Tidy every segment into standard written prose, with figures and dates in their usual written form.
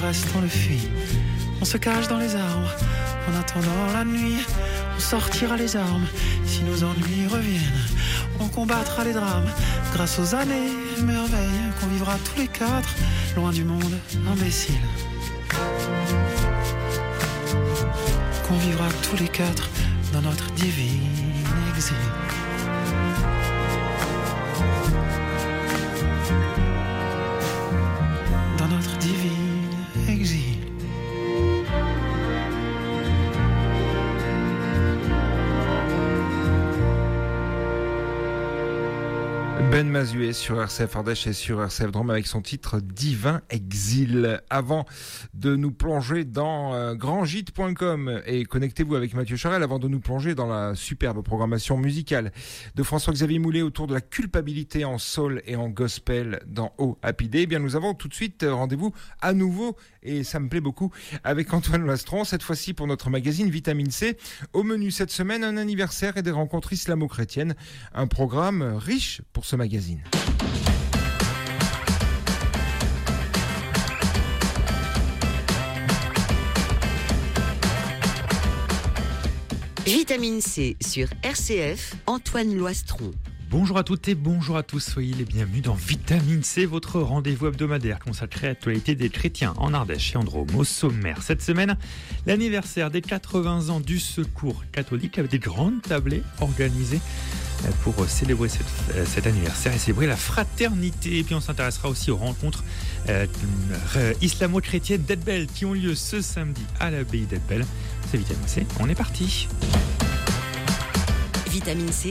reste on le fuit. On se cache dans les arbres en attendant la nuit. On sortira les armes si nos ennuis reviennent. On combattra les drames grâce aux années merveilles qu'on vivra tous les quatre loin du monde imbécile. Qu'on vivra tous les quatre dans notre divin exil. Dans notre divin exil. Ben Mazué sur RCF Ardèche et sur RCF Drôme avec son titre Divin Exil. Avant de nous plonger dans grandgite.com et connectez-vous avec Mathieu Charel avant de nous plonger dans la superbe programmation musicale de François-Xavier Moulet autour de la culpabilité en soul et en gospel dans Oh Happy Day. Eh bien, nous avons tout de suite rendez-vous à nouveau et ça me plaît beaucoup avec Antoine Lastron, cette fois-ci pour notre magazine Vitamine C. Au menu cette semaine, un anniversaire et des rencontres islamo-chrétiennes. Un programme riche pour ce magazine. Vitamine C sur RCF, Antoine Loistron. Bonjour à toutes et bonjour à tous, soyez les bienvenus dans Vitamine C, votre rendez-vous hebdomadaire consacré à l'actualité des chrétiens en Ardèche et en Drôme. Au sommaire cette semaine, l'anniversaire des 80 ans du Secours catholique avec des grandes tablées organisées pour célébrer cet anniversaire et célébrer la fraternité. Et puis on s'intéressera aussi aux rencontres islamo-chrétiennes d'Edbel qui ont lieu ce samedi à l'abbaye d'Edbel. C'est Vitamine C, on est parti. Vitamine C,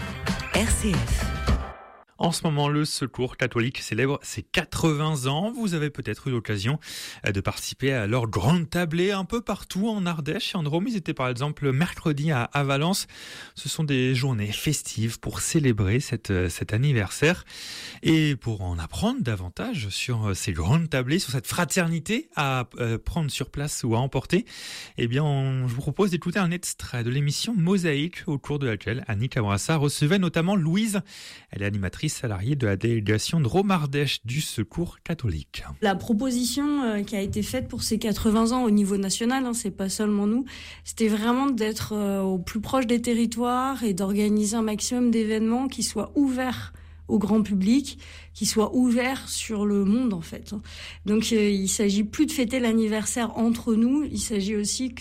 RCF. En ce moment, le Secours catholique célèbre ses 80 ans. Vous avez peut-être eu l'occasion de participer à leur grande tablée un peu partout en Ardèche et en Drôme. Ils étaient par exemple mercredi à Valence. Ce sont des journées festives pour célébrer cet anniversaire. Et pour en apprendre davantage sur ces grandes tablées, sur cette fraternité à prendre sur place ou à emporter, eh bien, je vous propose d'écouter un extrait de l'émission Mosaïque au cours de laquelle Annick Abrassa recevait notamment Louise. Elle est animatrice salariée de la délégation Drôme-Ardèche du Secours catholique. La proposition qui a été faite pour ces 80 ans au niveau national, c'est pas seulement nous, c'était vraiment d'être au plus proche des territoires et d'organiser un maximum d'événements qui soient ouverts au grand public, qui soient ouverts sur le monde en fait. Donc il s'agit plus de fêter l'anniversaire entre nous, il s'agit aussi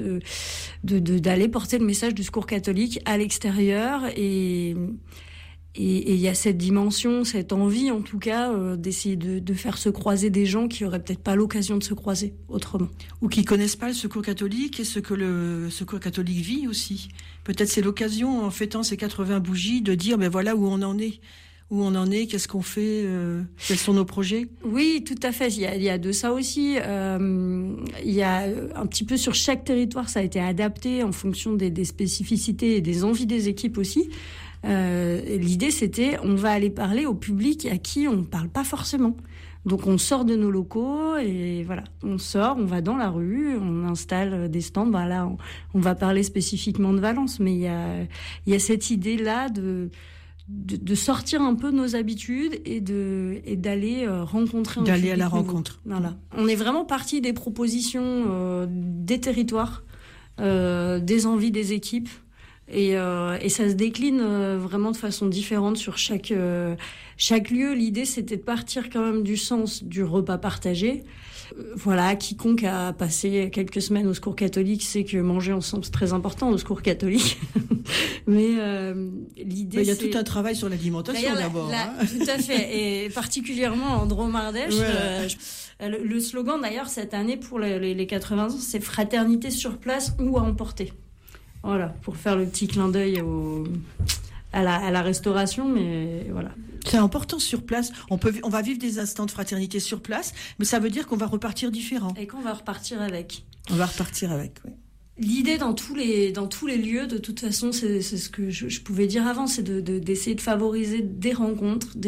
d'aller porter le message du Secours catholique à l'extérieur et il y a cette dimension, cette envie en tout cas d'essayer de faire se croiser des gens qui auraient peut-être pas l'occasion de se croiser autrement. Ou qui connaissent pas le Secours catholique et ce que le Secours catholique vit aussi. Peut-être c'est l'occasion en fêtant ces 80 bougies de dire ben voilà où on en est. Où on en est, qu'est-ce qu'on fait, quels sont nos projets? Oui, tout à fait. Il y a de ça aussi. Il y a un petit peu sur chaque territoire, ça a été adapté en fonction des spécificités et des envies des équipes aussi. L'idée, c'était, on va aller parler au public à qui on ne parle pas forcément. Donc, on sort de nos locaux et voilà, on sort, on va dans la rue, on installe des stands. Ben là, on va parler spécifiquement de Valence, mais il y a cette idée-là de sortir un peu de nos habitudes et d'aller rencontrer d'aller à la rencontre. Voilà. On est vraiment parti des propositions des territoires, des envies des équipes et ça se décline vraiment de façon différente sur chaque lieu. L'idée c'était de partir quand même du sens du repas partagé. Voilà, quiconque a passé quelques semaines au Secours catholique sait que manger ensemble c'est très important au Secours catholique. Mais l'idée, il y a tout un travail sur l'alimentation d'abord. Tout à fait, et particulièrement en Drôme-Ardèche. Ouais. Le slogan d'ailleurs cette année pour les 80 ans, c'est fraternité sur place ou à emporter. Voilà, pour faire le petit clin d'œil à la restauration, mais voilà. C'est important sur place. On va vivre des instants de fraternité sur place, mais ça veut dire qu'on va repartir différent. Et qu'on va repartir avec. On va repartir avec, oui. L'idée dans tous les lieux, de toute façon, c'est ce que je pouvais dire avant, c'est d'essayer de favoriser des rencontres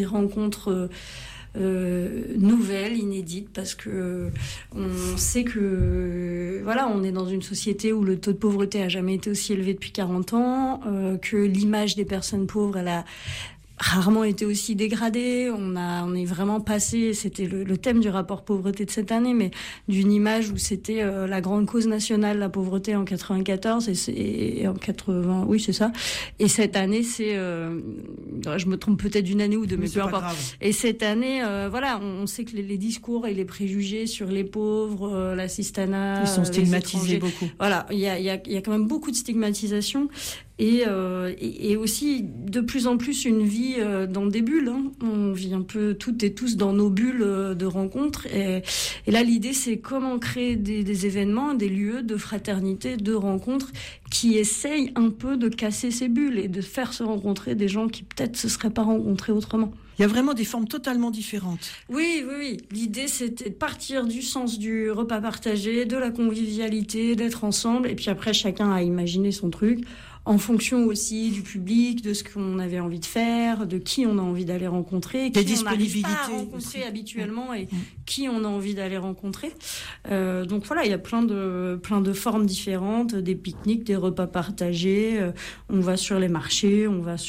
nouvelles, inédites, parce que on sait que voilà, on est dans une société où le taux de pauvreté a jamais été aussi élevé depuis 40 ans, que l'image des personnes pauvres, rarement été aussi dégradé. On est vraiment passé, c'était le thème du rapport pauvreté de cette année, mais d'une image où c'était la grande cause nationale, la pauvreté en 94 et en 80, oui c'est ça. Et cette année c'est, je me trompe peut-être d'une année ou deux, mais peu importe. Et cette année, voilà, on sait que les discours et les préjugés sur les pauvres, l'assistanat, ils sont stigmatisés beaucoup. Voilà, il y a quand même beaucoup de stigmatisation. Et aussi de plus en plus une vie dans des bulles. Hein. On vit un peu toutes et tous dans nos bulles de rencontres. Et là, l'idée, c'est comment créer des événements, des lieux de fraternité, de rencontres qui essayent un peu de casser ces bulles et de faire se rencontrer des gens qui peut-être se seraient pas rencontrés autrement. Il y a vraiment des formes totalement différentes. Oui. L'idée, c'était de partir du sens du repas partagé, de la convivialité, d'être ensemble. Et puis après, chacun a imaginé son truc. En fonction aussi du public, de ce qu'on avait envie de faire, de qui on a envie d'aller rencontrer, qui on n'arrive pas à rencontrer habituellement et qui on a envie d'aller rencontrer. Donc voilà, il y a plein de formes différentes, des pique-niques, des repas partagés. On va sur les marchés, on va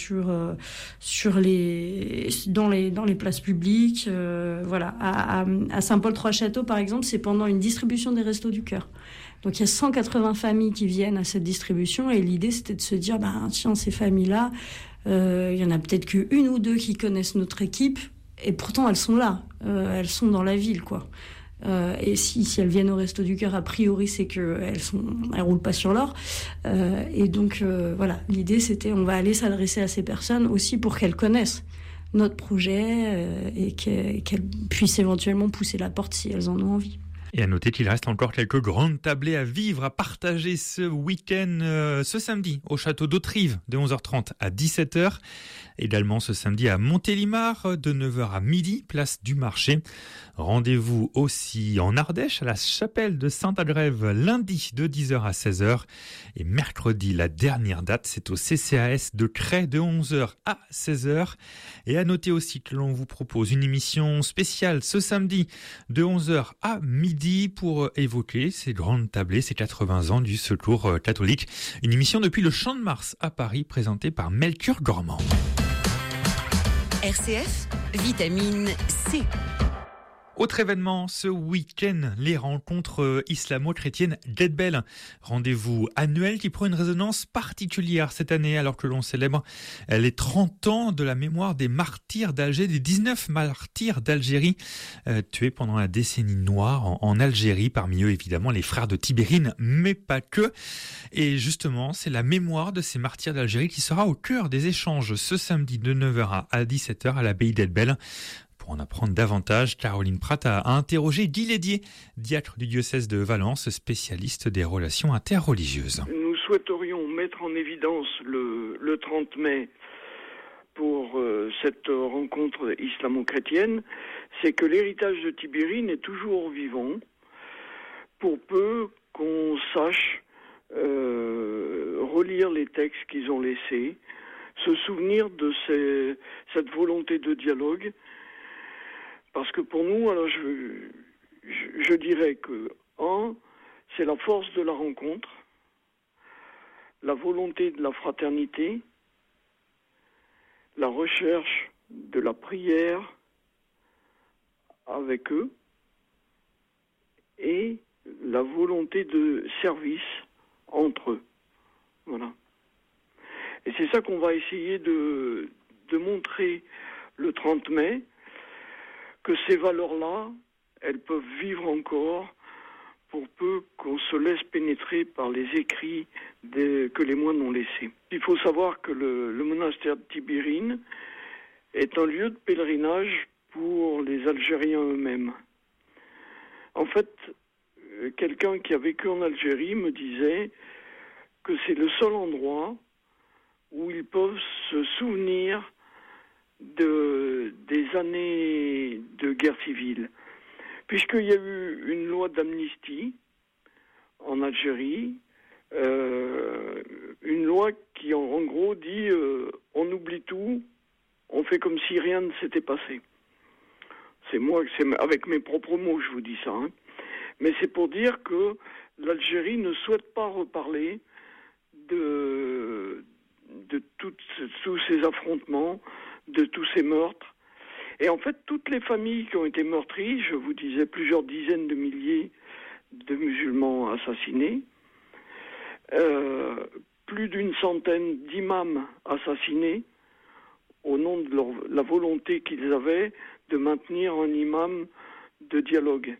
dans les places publiques. Voilà, à Saint-Paul-Trois-Châteaux par exemple, c'est pendant une distribution des Restos du Cœur. Donc il y a 180 familles qui viennent à cette distribution et l'idée c'était de se dire tiens, ces familles-là, il y en a peut-être qu'une ou deux qui connaissent notre équipe et pourtant elles sont là, elles sont dans la ville quoi. Et si elles viennent au Resto du Cœur, a priori c'est que elles roulent pas sur l'or. Et donc voilà, l'idée c'était on va aller s'adresser à ces personnes aussi pour qu'elles connaissent notre projet et qu'elles puissent éventuellement pousser la porte si elles en ont envie. Et à noter qu'il reste encore quelques grandes tablées à vivre, à partager ce week-end, ce samedi, au château d'Autrive, de 11h30 à 17h. Également ce samedi à Montélimar, de 9h à midi, place du marché. Rendez-vous aussi en Ardèche, à la chapelle de Saint-Agrève, lundi de 10h à 16h. Et mercredi, la dernière date, c'est au CCAS de Cray, de 11h à 16h. Et à noter aussi que l'on vous propose une émission spéciale ce samedi, de 11h à midi, pour évoquer ces grandes tablées, ces 80 ans du Secours catholique. Une émission depuis le Champ de Mars à Paris, présentée par Melchior Gormand. RCF, vitamine C. Autre événement ce week-end, les rencontres islamo-chrétiennes d'Edbel. Rendez-vous annuel qui prend une résonance particulière cette année alors que l'on célèbre les 30 ans de la mémoire des martyrs d'Alger, des 19 martyrs d'Algérie tués pendant la décennie noire en Algérie. Parmi eux, évidemment, les frères de Tibérine, mais pas que. Et justement, c'est la mémoire de ces martyrs d'Algérie qui sera au cœur des échanges ce samedi de 9h à 17h à l'abbaye d'Edbel. Pour en apprendre davantage, Caroline Pratt a interrogé Guy Lédier, diacre du diocèse de Valence, spécialiste des relations interreligieuses. Nous souhaiterions mettre en évidence le 30 mai pour cette rencontre islamo-chrétienne, c'est que l'héritage de Tibérine est toujours vivant, pour peu qu'on sache relire les textes qu'ils ont laissés, se souvenir de cette volonté de dialogue. Parce que pour nous, alors je dirais que, c'est la force de la rencontre, la volonté de la fraternité, la recherche de la prière avec eux et la volonté de service entre eux. Voilà. Et c'est ça qu'on va essayer de montrer le 30 mai, que ces valeurs-là, elles peuvent vivre encore pour peu qu'on se laisse pénétrer par les écrits que les moines ont laissés. Il faut savoir que le monastère de Tibérine est un lieu de pèlerinage pour les Algériens eux-mêmes. En fait, quelqu'un qui a vécu en Algérie me disait que c'est le seul endroit où ils peuvent se souvenir des années de guerre civile, puisqu'il y a eu une loi d'amnistie en Algérie, une loi qui en gros dit on oublie tout, on fait comme si rien ne s'était passé. C'est avec mes propres mots je vous dis ça, hein. Mais c'est pour dire que l'Algérie ne souhaite pas reparler de tous ces affrontements, de tous ces meurtres. Et en fait, toutes les familles qui ont été meurtries, je vous disais plusieurs dizaines de milliers de musulmans assassinés, plus d'une centaine d'imams assassinés au nom de la volonté qu'ils avaient de maintenir un islam de dialogue,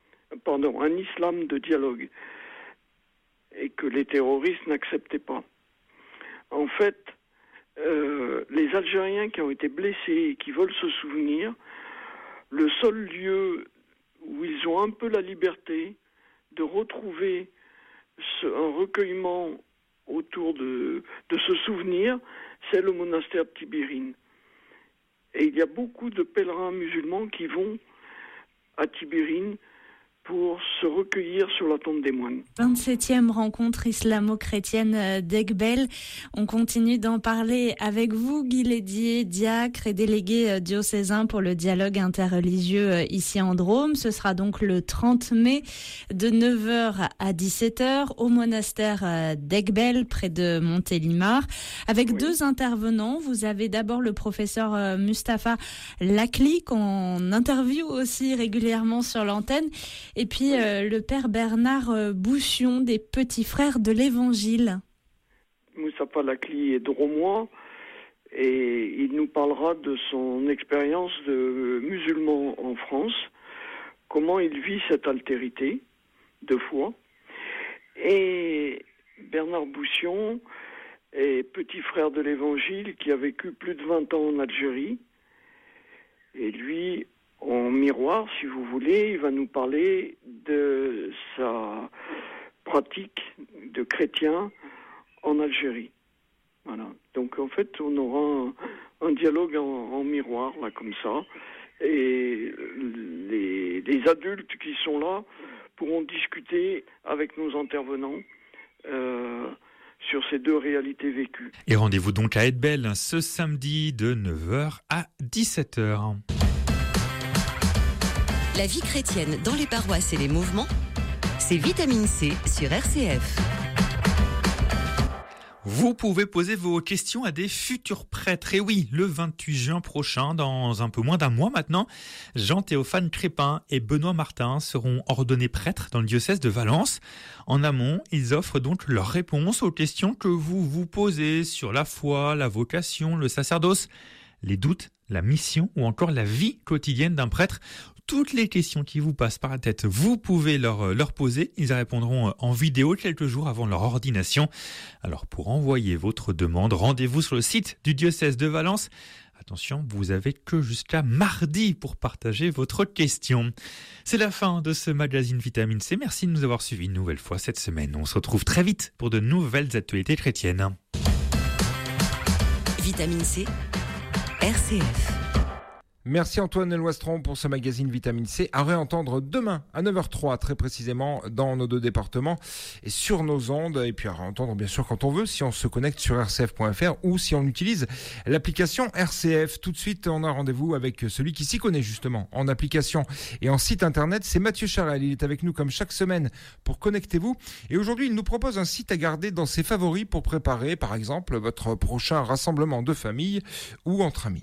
et que les terroristes n'acceptaient pas. En fait, les Algériens qui ont été blessés et qui veulent se souvenir, le seul lieu où ils ont un peu la liberté de retrouver un recueillement autour de ce souvenir, c'est le monastère de Tibérine. Et il y a beaucoup de pèlerins musulmans qui vont à Tibérine pour se recueillir sur la tombe des moines. 27e rencontre islamo-chrétienne d'Aigbel. On continue d'en parler avec vous, Guy Lédier, diacre et délégué diocésain pour le dialogue interreligieux ici en Drôme. Ce sera donc le 30 mai de 9h à 17h au monastère d'Aigbel, près de Montélimar. Avec deux intervenants, vous avez d'abord le professeur Mustapha Lakli, qu'on interviewe aussi régulièrement sur l'antenne, et puis le père Bernard Bouchion des Petits Frères de l'Évangile. Mustapha Lakli est dromois et il nous parlera de son expérience de musulman en France, comment il vit cette altérité de foi. Et Bernard Bouchion est petit frère de l'Évangile qui a vécu plus de 20 ans en Algérie. Et lui, en miroir, si vous voulez, il va nous parler de sa pratique de chrétien en Algérie. Voilà. Donc en fait, on aura un dialogue en miroir, là, comme ça. Et les adultes qui sont là pourront discuter avec nos intervenants sur ces deux réalités vécues. Et rendez-vous donc à Aidbel ce samedi de 9h à 17h. La vie chrétienne dans les paroisses et les mouvements, c'est Vitamine C sur RCF. Vous pouvez poser vos questions à des futurs prêtres. Et oui, le 28 juin prochain, dans un peu moins d'un mois maintenant, Jean-Théophane Crépin et Benoît Martin seront ordonnés prêtres dans le diocèse de Valence. En amont, ils offrent donc leurs réponses aux questions que vous vous posez sur la foi, la vocation, le sacerdoce, les doutes, la mission ou encore la vie quotidienne d'un prêtre. Toutes les questions qui vous passent par la tête, vous pouvez leur poser. Ils y répondront en vidéo quelques jours avant leur ordination. Alors pour envoyer votre demande, rendez-vous sur le site du diocèse de Valence. Attention, vous avez que jusqu'à mardi pour partager votre question. C'est la fin de ce magazine Vitamine C. Merci de nous avoir suivis une nouvelle fois cette semaine. On se retrouve très vite pour de nouvelles actualités chrétiennes. Vitamine C, RCF. Merci Antoine Loistron pour ce magazine Vitamine C, à réentendre demain à 9h03 très précisément dans nos deux départements et sur nos ondes, et puis à réentendre bien sûr quand on veut si on se connecte sur rcf.fr ou si on utilise l'application RCF. Tout de suite on a rendez-vous avec celui qui s'y connaît justement en application et en site internet, c'est Mathieu Charel. Il est avec nous comme chaque semaine pour Connectez-vous, et aujourd'hui il nous propose un site à garder dans ses favoris pour préparer par exemple votre prochain rassemblement de famille ou entre amis.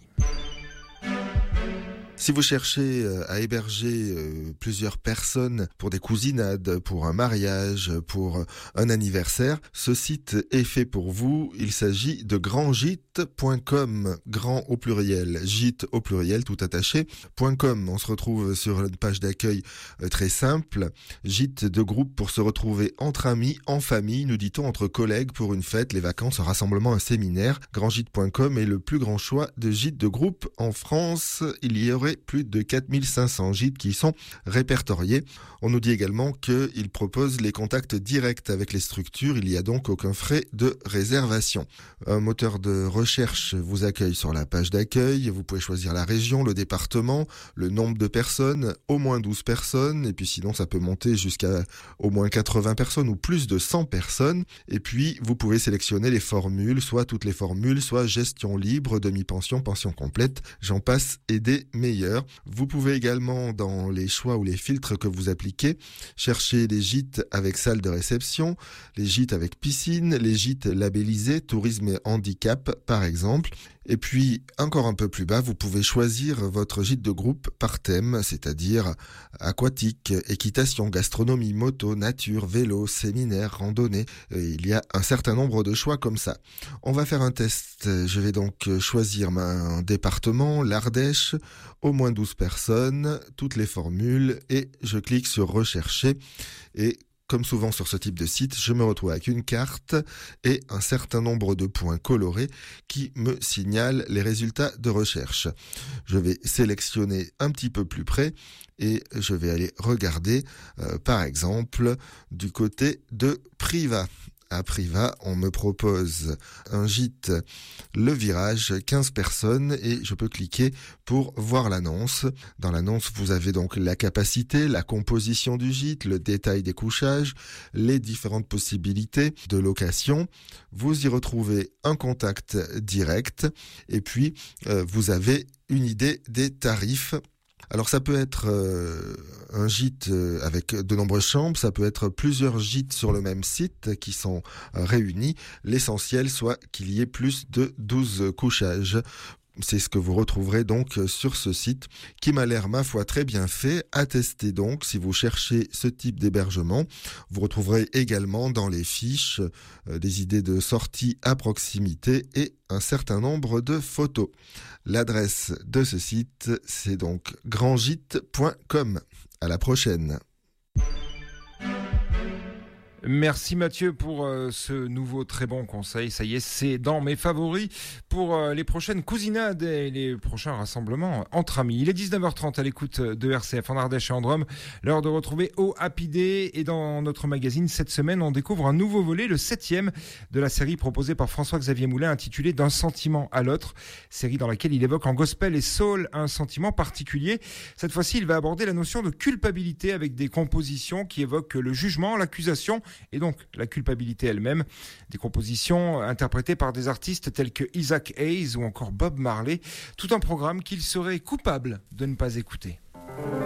Si vous cherchez à héberger plusieurs personnes pour des cousinades, pour un mariage, pour un anniversaire, ce site est fait pour vous. Il s'agit de grandgite.com, grand au pluriel, gite au pluriel, tout attaché, .com. On se retrouve sur une page d'accueil très simple, gite de groupe pour se retrouver entre amis, en famille, nous dit-on, entre collègues pour une fête, les vacances, un rassemblement, un séminaire. Grandgite.com est le plus grand choix de gîtes de groupe en France. Il y aurait plus de 4500 gîtes qui sont répertoriés. On nous dit également qu'il propose les contacts directs avec les structures. Il n'y a donc aucun frais de réservation. Un moteur de recherche vous accueille sur la page d'accueil. Vous pouvez choisir la région, le département, le nombre de personnes, au moins 12 personnes. Et puis sinon, ça peut monter jusqu'à au moins 80 personnes ou plus de 100 personnes. Et puis, vous pouvez sélectionner les formules, soit toutes les formules, soit gestion libre, demi-pension, pension complète. J'en passe et des meilleurs. Vous pouvez également, dans les choix ou les filtres que vous appliquez, chercher les gîtes avec salle de réception, les gîtes avec piscine, les gîtes labellisés, tourisme et handicap par exemple. Et puis, encore un peu plus bas, vous pouvez choisir votre gîte de groupe par thème, c'est-à-dire aquatique, équitation, gastronomie, moto, nature, vélo, séminaire, randonnée. Il y a un certain nombre de choix comme ça. On va faire un test. Je vais donc choisir un département, l'Ardèche, au moins 12 personnes, toutes les formules, et je clique sur rechercher. Et comme souvent sur ce type de site, je me retrouve avec une carte et un certain nombre de points colorés qui me signalent les résultats de recherche. Je vais sélectionner un petit peu plus près et je vais aller regarder, par exemple, du côté de Privas. À Privas, on me propose un gîte Le Virage, 15 personnes, et je peux cliquer pour voir l'annonce. Dans l'annonce, vous avez donc la capacité, la composition du gîte, le détail des couchages, les différentes possibilités de location. Vous y retrouvez un contact direct et puis vous avez une idée des tarifs. Alors ça peut être un gîte avec de nombreuses chambres, ça peut être plusieurs gîtes sur le même site qui sont réunis. L'essentiel soit qu'il y ait plus de 12 couchages. C'est ce que vous retrouverez donc sur ce site qui m'a l'air, ma foi, très bien fait. À tester donc si vous cherchez ce type d'hébergement. Vous retrouverez également dans les fiches des idées de sortie à proximité et un certain nombre de photos. L'adresse de ce site, c'est donc grandgite.com. À la prochaine. Merci Mathieu pour ce nouveau très bon conseil. Ça y est, c'est dans mes favoris pour les prochaines cousinades et les prochains rassemblements entre amis. Il est 19h30 à l'écoute de RCF en Ardèche et en Drôme. L'heure de retrouver Au Happy Day. Et dans notre magazine, cette semaine, on découvre un nouveau volet, le 7e de la série proposée par François-Xavier Moulin, intitulée D'un sentiment à l'autre. Série dans laquelle il évoque en gospel et soul un sentiment particulier. Cette fois-ci, il va aborder la notion de culpabilité avec des compositions qui évoquent le jugement, l'accusation et donc la culpabilité elle-même. Des compositions interprétées par des artistes tels que Isaac Hayes ou encore Bob Marley. Tout un programme qu'il serait coupable de ne pas écouter.